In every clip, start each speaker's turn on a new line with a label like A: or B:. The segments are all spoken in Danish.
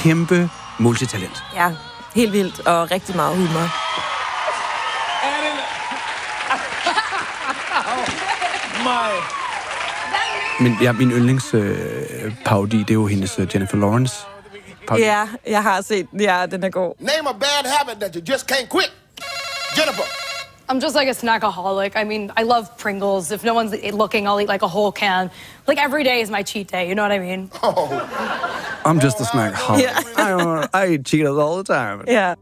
A: kæmpe multitalent.
B: Ja, helt vildt og rigtig meget humor.
A: Men ja, min yndlingsparodi, det er jo hendes Jennifer Lawrence. Parody.
B: Ja, jeg har set den. Ja, den er god.
C: Name a bad habit that you just can't quit. Jennifer.
D: I'm just like a snackaholic. I mean, I love Pringles. If no one's looking, I'll eat like a whole can. Like every day is my cheat day, you know what I mean?
C: Oh.
A: I'm just a snackaholic.
B: Yeah.
A: I eat Cheetos all the time.
B: Ja.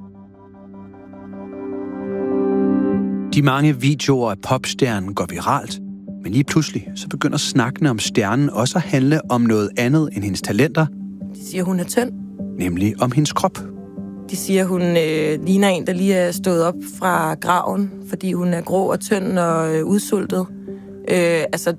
A: De mange videoer af popstjernen går viralt, men lige pludselig så begynder snakkene om stjernen også at handle om noget andet end hendes talenter,
B: De siger, hun er tynd.
A: nemlig om hendes krop.
B: De siger, hun ligner en, der lige er stået op fra graven, fordi hun er grå og tynd og udsultet. Altså,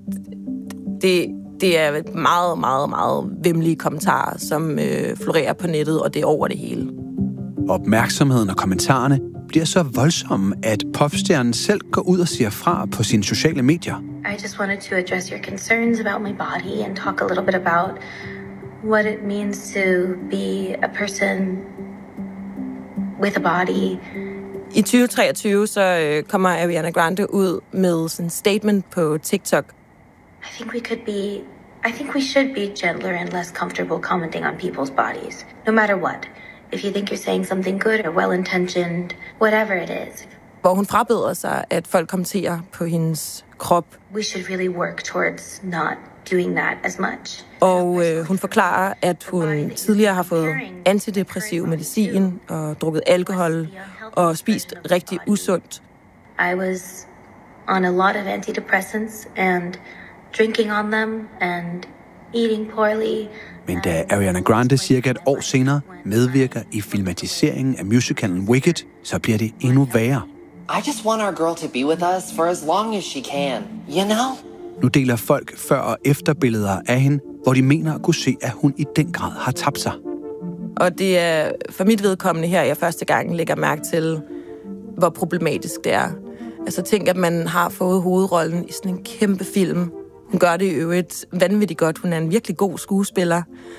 B: det er meget, meget, meget vemmelige kommentarer, som florerer på nettet, og det er over det hele.
A: Opmærksomheden og kommentarerne bliver så voldsomme, at popstjernen selv går ud og siger fra på sine sociale medier.
E: I just wanted to address your concerns about my body and talk a little bit about what it means to be a person with a body.
B: I 2023 så kommer Ariana Grande ud med sådan en statement på TikTok.
E: I think we should be gentler and less comfortable commenting on people's bodies, no matter what. If you think you're saying something good or well-intentioned, whatever it is.
B: Hvor hun frabeder sig, at folk kommenterer på hendes krop.
E: We should really work towards not doing that as much.
B: Og hun forklarer, at hun tidligere har fået antidepressiv medicin og drukket alkohol og spist rigtig usundt.
E: I was on a lot of antidepressants and drinking on them and eating poorly.
A: Men da Ariana Grande cirka et år senere medvirker i filmatiseringen af musicalen Wicked, så bliver det endnu værre.
F: I just want our girl to be with us for as long as she can, you know?
A: Nu deler folk før- og efterbilleder af hende, hvor de mener at kunne se, at hun i den grad har tabt sig.
B: Og det er for mit vedkommende her, jeg første gang lægger mærke til, hvor problematisk det er. Altså tænk, at man har fået hovedrollen i sådan en kæmpe film. Hun gør det i øvrigt vanvittigt godt. Hun er en virkelig god skuespiller.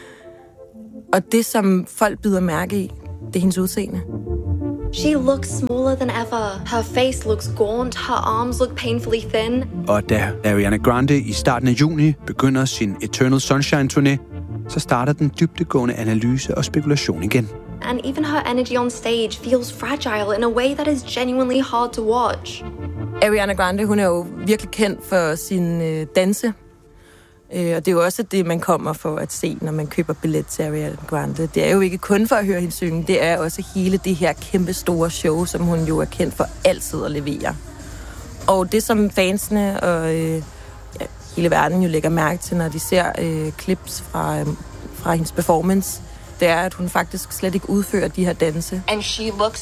B: Og det, som folk bider mærke i, det er hendes udseende.
G: She looks smaller than ever. Her face looks gaunt. Her arms look painfully thin.
A: Og da Ariana Grande i starten af juni begynder sin Eternal Sunshine-turné, så starter den dybdegående analyse og spekulation igen.
G: And even her energy on stage feels fragile in a way that is genuinely hard to watch.
B: Ariana Grande, hun er jo virkelig kendt for sin danse. Og det er jo også det, man kommer for at se, når man køber billet til Ariana Grande. Det er jo ikke kun for at høre hende synge, det er også hele det her kæmpe store show, som hun jo er kendt for altid at levere. Og det, som fansene og hele verden jo lægger mærke til, når de ser clips fra hendes performance, det er, at hun faktisk slet ikke udfører de her danse.
F: And she looks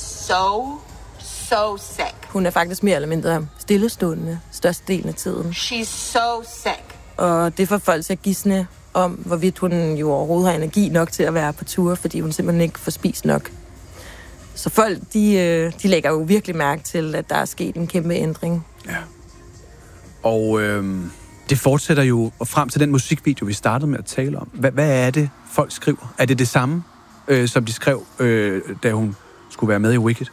F: so sick.
B: Hun er faktisk mere eller mindre stillestående størstedelen af tiden.
F: She's so sick.
B: Og det får folk til at gisne om, hvorvidt hun jo overhovedet har energi nok til at være på tur, fordi hun simpelthen ikke får spist nok. Så folk, de lægger jo virkelig mærke til, at der er sket en kæmpe ændring.
A: Ja. Og det fortsætter jo frem til den musikvideo, vi startede med at tale om. Hvad er det, folk skriver? Er det det samme, som de skrev, da hun skulle være med i Wicked?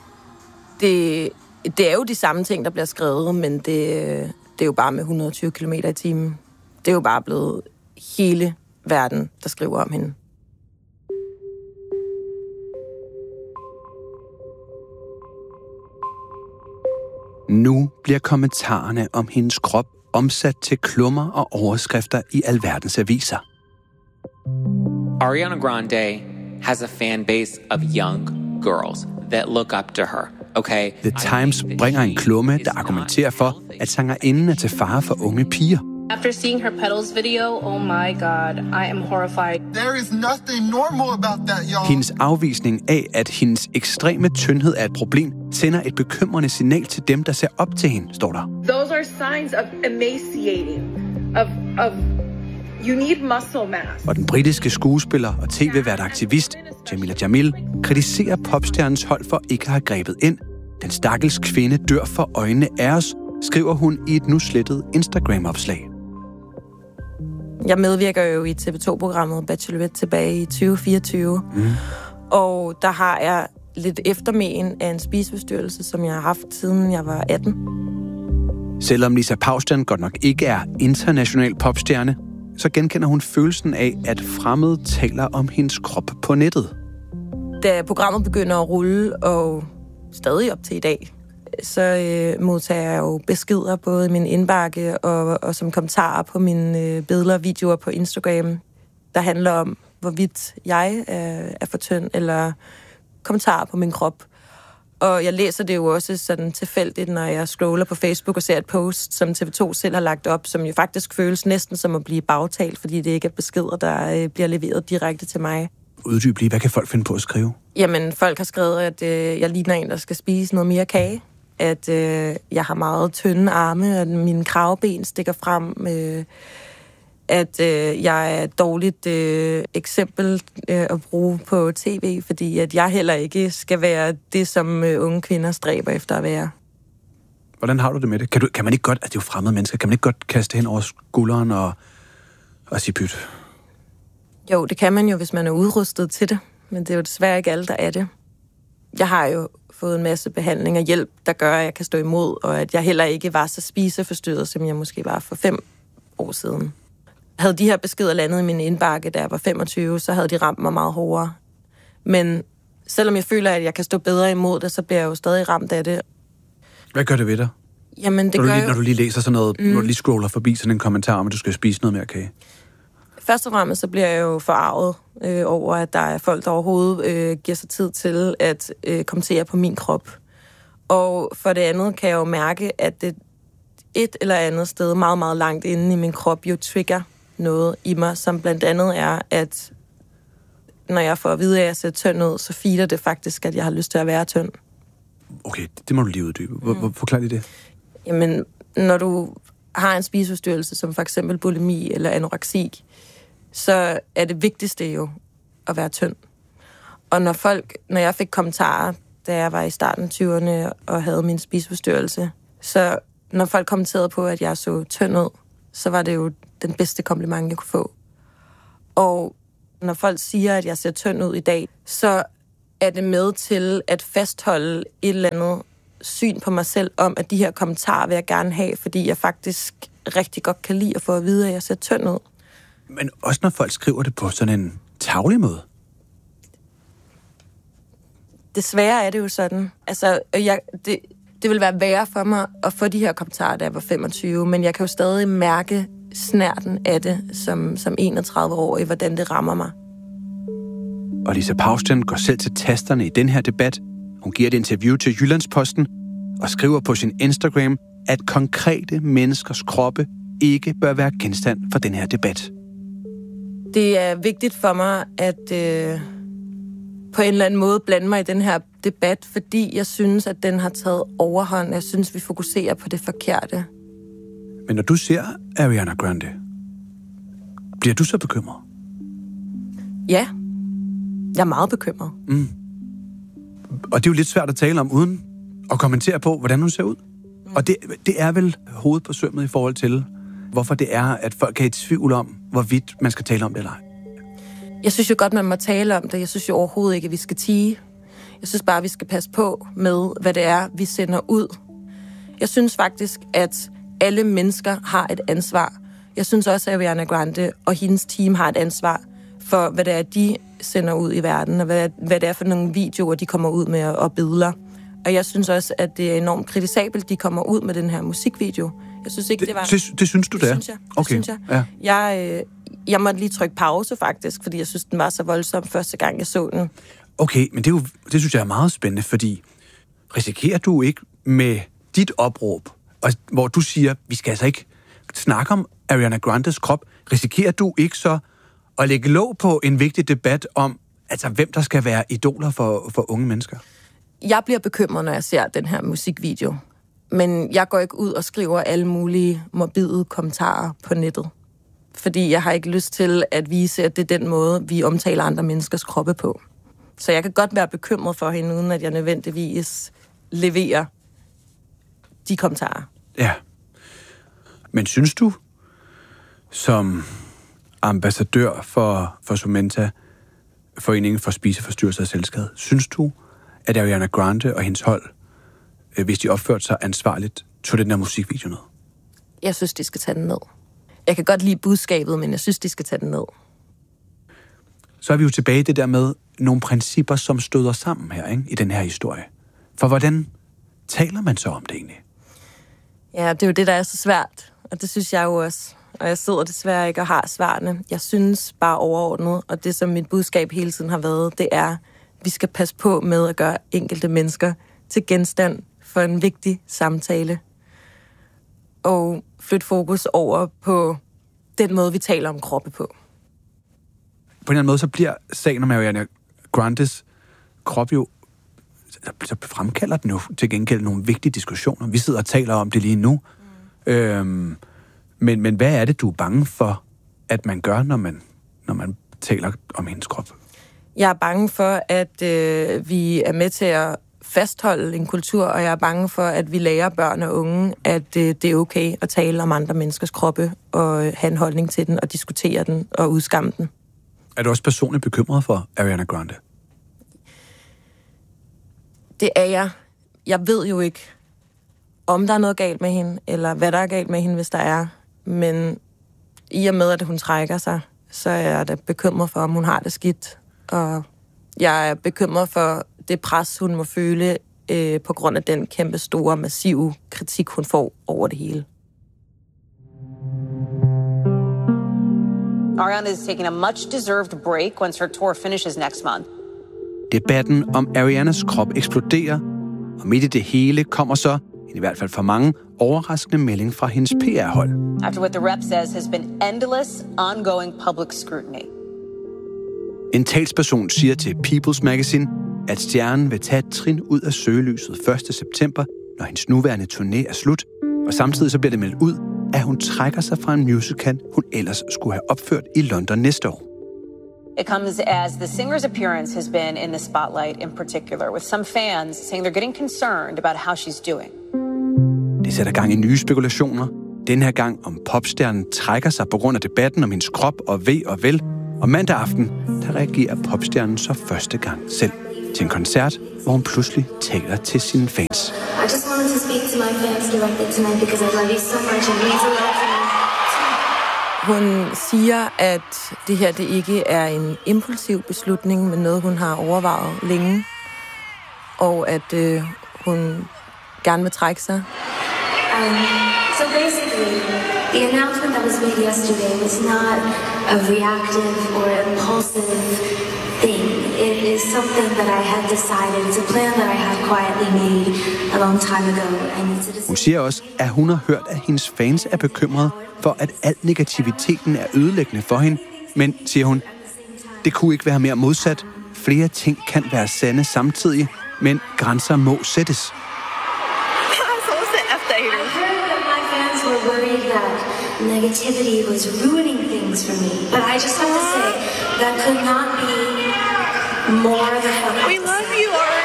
B: Det er jo de samme ting, der bliver skrevet, men det er jo bare med 120 km i timen. Det er jo bare blevet hele verden, der skriver om hende.
A: Nu bliver kommentarerne om hendes krop omsat til klummer og overskrifter i alverdens aviser.
H: Ariana Grande has a fan base of young girls that look up to her. Okay.
A: The Times bringer en klumme, der argumenterer for, at sangerinden er til fare for unge piger.
D: After seeing her Petals video, oh my god, I am horrified.
C: There is nothing normal about that, y'all.
A: Hendes afvisning af, at hendes ekstreme tyndhed er et problem, sender et bekymrende signal til dem, der ser op til hende, står der.
D: Those are signs of emaciating, of you need muscle mass.
A: Og den britiske skuespiller og tv-vært-aktivist Jamila Jamil kritiserer popstjernens hold for ikke at have grebet ind. Den stakkels kvinde dør for øjnene af os, skriver hun i et nu slettet Instagram-opslag.
B: Jeg medvirker jo i TV2-programmet Bachelorette tilbage i 2024. Og der har jeg lidt eftermæen af en spiseforstyrrelse, som jeg har haft siden jeg var 18.
A: Selvom Lisa Paustian godt nok ikke er international popstjerne, så genkender hun følelsen af, at fremmede taler om hendes krop på nettet.
B: Da programmet begynder at rulle, og stadig op til i dag, så modtager jeg jo beskeder både i min indbakke og som kommentarer på mine billeder og videoer på Instagram, der handler om, hvorvidt jeg er for tynd, eller kommentarer på min krop. Og jeg læser det jo også sådan tilfældigt, når jeg scroller på Facebook og ser et post, som TV2 selv har lagt op, som jo faktisk føles næsten som at blive bagtalt, fordi det ikke er beskeder, der bliver leveret direkte til mig.
A: Uddyb lige, hvad kan folk finde på at skrive?
B: Jamen, folk har skrevet, at jeg ligner en, der skal spise noget mere kage. At jeg har meget tynde arme, og mine kravben stikker frem. At jeg er et dårligt eksempel at bruge på tv, fordi at jeg heller ikke skal være det, som unge kvinder stræber efter at være.
A: Hvordan har du det med det? Kan man ikke godt, at det er jo fremmede mennesker, kan man ikke godt kaste hen over skulderen og sige pyt?
B: Jo, det kan man jo, hvis man er udrustet til det, men det er jo desværre ikke alle, der er det. Jeg har jo fået en masse behandling og hjælp, der gør, at jeg kan stå imod, og at jeg heller ikke var så spiseforstyrret, som jeg måske var for 5 år siden. Havde de her beskeder landet i min indbakke, da jeg var 25, så havde de ramt mig meget hårdere. Men selvom jeg føler, at jeg kan stå bedre imod det, så bliver jeg jo stadig ramt af det.
A: Hvad gør det ved dig?
B: Jamen,
A: Når du lige læser sådan noget, når du lige scroller forbi sådan en kommentar om, at du skal spise noget mere kage?
B: Først og fremmest så bliver jeg jo forarvet over, at der er folk, der overhovedet giver sig tid til at kommentere på min krop. Og for det andet kan jeg jo mærke, at det et eller andet sted meget, meget langt inde i min krop jo trigger noget i mig, som blandt andet er, at når jeg får at vide, at jeg ser tynd ud, så feeder det faktisk, at jeg har lyst til at være tynd.
A: Okay, det må du lige uddybe. Forklar lige det.
B: Jamen, når du har en spiseforstyrrelse, som for eksempel bulimi eller anoreksi, så er det vigtigste jo at være tynd. Og når jeg fik kommentarer, da jeg var i starten af 20'erne og havde min spiseforstyrrelse, så når folk kommenterede på, at jeg så tynd ud, så var det jo den bedste kompliment, jeg kunne få. Og når folk siger, at jeg ser tynd ud i dag, så er det med til at fastholde et eller andet syn på mig selv om, at de her kommentarer vil jeg gerne have, fordi jeg faktisk rigtig godt kan lide at få at vide, at jeg ser tynd ud.
A: Men også når folk skriver det på sådan en tarvelig måde?
B: Desværre er det jo sådan. Altså, det vil være værre for mig at få de her kommentarer, da jeg var 25, men jeg kan jo stadig mærke snærten af det som 31-årig, hvordan det rammer mig.
A: Og Lisa Paustian går selv til tasterne i den her debat. Hun giver et interview til Jyllandsposten og skriver på sin Instagram, at konkrete menneskers kroppe ikke bør være genstand for den her debat.
B: Det er vigtigt for mig at på en eller anden måde blande mig i den her debat, fordi jeg synes, at den har taget overhånd. Jeg synes, vi fokuserer på det forkerte.
A: Men når du ser Ariana Grande, bliver du så bekymret?
B: Ja, jeg er meget bekymret.
A: Og det er jo lidt svært at tale om, uden at kommentere på, hvordan hun ser ud. Og det er vel hovedet på sømmet i forhold til, hvorfor det er, at folk er i tvivl om, hvorvidt man skal tale om det eller ej.
B: Jeg synes jo godt, man må tale om det. Jeg synes jo overhovedet ikke, at vi skal tie. Jeg synes bare, vi skal passe på med, hvad det er, vi sender ud. Jeg synes faktisk, at alle mennesker har et ansvar. Jeg synes også, at Ariana Grande og hendes team har et ansvar for, hvad det er, de sender ud i verden, og hvad det er for nogle videoer, de kommer ud med og billeder. Og jeg synes også, at det er enormt kritisabelt, de kommer ud med den her musikvideo. Jeg synes ikke, det var...
A: Det synes du, det er?
B: Synes jeg.
A: Okay.
B: Det synes jeg. Ja. Jeg måtte lige trykke pause, faktisk, fordi jeg synes, den var så voldsom første gang, jeg så den.
A: Okay, men det synes jeg er meget spændende, fordi risikerer du ikke med dit opråb, og hvor du siger, vi skal altså ikke snakke om Ariana Grandes krop, risikerer du ikke så at lægge låg på en vigtig debat om, altså hvem der skal være idoler for unge mennesker?
B: Jeg bliver bekymret, når jeg ser den her musikvideo. Men jeg går ikke ud og skriver alle mulige morbide kommentarer på nettet. Fordi jeg har ikke lyst til at vise, at det er den måde, vi omtaler andre menneskers kroppe på. Så jeg kan godt være bekymret for hende, uden at jeg nødvendigvis leverer de kommentarer.
A: Ja. Men synes du, som ambassadør for Sumenta, Foreningen for Spiseforstyrrelser og Selvskade. Synes du, at Ariana Grande og hendes hold, hvis de opførte sig ansvarligt, tog den der musikvideo ned?
B: Jeg synes, de skal tage den ned. Jeg kan godt lide budskabet, men jeg synes, de skal tage den ned.
A: Så er vi jo tilbage i det der med nogle principper, som støder sammen her, ikke? I den her historie. For hvordan taler man så om det egentlig?
B: Ja, det er jo det, der er så svært. Og det synes jeg jo også. Og jeg sidder desværre ikke og har svarene. Jeg synes bare overordnet, og det som mit budskab hele tiden har været, det er, at vi skal passe på med at gøre enkelte mennesker til genstand for en vigtig samtale. Og flytte fokus over på den måde, vi taler om kroppe på.
A: På en eller anden måde, så bliver sagen om Ariana Grandes krop jo, så fremkalder den jo til gengæld nogle vigtige diskussioner. Vi sidder og taler om det lige nu. Men hvad er det, du er bange for, at man gør, når man taler om hendes krop?
B: Jeg er bange for, at vi er med til at fastholde en kultur, og jeg er bange for, at vi lærer børn og unge, at det er okay at tale om andre menneskers kroppe, og have en holdning til den, og diskutere den, og udskamme den.
A: Er du også personligt bekymret for Ariana Grande?
B: Det er jeg. Jeg ved jo ikke, om der er noget galt med hende, eller hvad der er galt med hende, hvis der er. Men i og med, at hun trækker sig, så er jeg da bekymret for, om hun har det skidt. Og jeg er bekymret for det pres, hun må føle på grund af den kæmpe store, massive kritik, hun får over det hele.
I: Ariana is taking a much-deserved break once her tour finishes next month.
A: Debatten om Arianas krop eksploderer, og midt i det hele kommer så, i hvert fald for mange, overraskende melding fra hendes PR-hold.
I: After what the rep says has been endless, ongoing public scrutiny.
A: En talsperson siger til People's Magazine, at stjernen vil tage et trin ud af søgelyset 1. september, når hendes nuværende turné er slut, og samtidig så bliver det meldt ud, at hun trækker sig fra en musical, hun ellers skulle have opført i London næste år.
I: It comes as the singer's appearance has been in the spotlight in particular, with some fans saying they're getting concerned about how she's doing.
A: Det sætter gang i nye spekulationer. Den her gang om popstjernen trækker sig på grund af debatten om hendes krop og ve og vel. Og mandag aften, der reagerer popstjernen så første gang selv til en koncert, hvor hun pludselig taler til sine fans.
E: I just wanted to speak to my fans directly tonight because I love you so much and it means a lot to me.
B: Hun siger, at det her det ikke er en impulsiv beslutning, men noget, hun har overvejet længe. Og at hun gerne vil trække sig.
E: So basically, the announcement that was made yesterday was not a reactive or impulsive thing. It is something that I had decided. It's a plan that I had quietly made a long time ago.
A: Hun siger også, at hun har hørt, at hendes fans er bekymrede for, at al negativiteten er ødelæggende for hende. Men, siger hun, det kunne ikke være mere modsat. Flere ting kan være sande samtidig, men grænser må sættes.
E: Worried that negativity was ruining things for me. But I just have to say, that could not be more the fun.
I: We love you, Ari!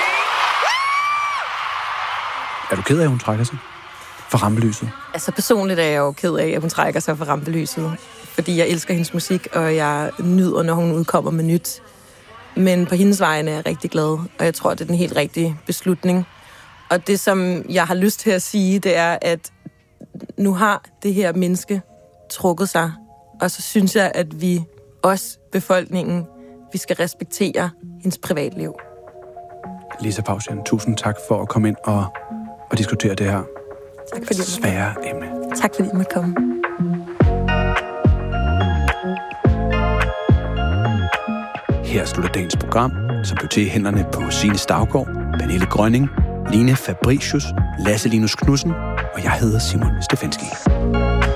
A: Er du ked af, at hun trækker sig fra rampelyset?
B: Altså personligt er jeg jo ked af, at hun trækker sig fra rampelyset. Fordi jeg elsker hendes musik, og jeg nyder, når hun udkommer med nyt. Men på hendes vegne er jeg rigtig glad, og jeg tror, det er den helt rigtige beslutning. Og det, som jeg har lyst til at sige, det er, at nu har det her menneske trukket sig, og så synes jeg, at vi, os befolkningen, vi skal respektere hendes privatliv.
A: Lisa Pausian, tusind tak for at komme ind og diskutere det her svære emne.
B: Tak fordi I måtte komme.
A: Her slutter dagens program, som blev til i hænderne på Signe Stavgaard, Pernille Grønning, Line Fabricius, Lasse Linus Knudsen, og jeg hedder Simon Stefanski.